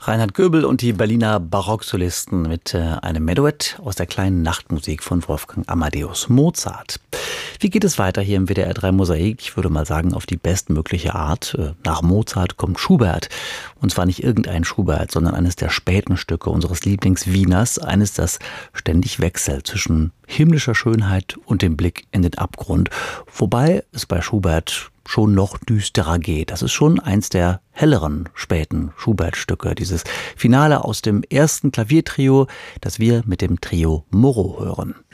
Reinhard Göbel und die Berliner Barocksolisten mit einem Menuett aus der kleinen Nachtmusik von Wolfgang Amadeus Mozart. Wie geht es weiter hier im WDR 3 Mosaik? Ich würde mal sagen, auf die bestmögliche Art. Nach Mozart kommt Schubert. Und zwar nicht irgendein Schubert, sondern eines der späten Stücke unseres Lieblings-Wieners. Eines, das ständig wechselt zwischen himmlischer Schönheit und dem Blick in den Abgrund. Wobei es bei Schubert schon noch düsterer geht. Das ist schon eins der helleren späten Schubert-Stücke. Dieses Finale aus dem ersten Klaviertrio, das wir mit dem Trio Moro hören.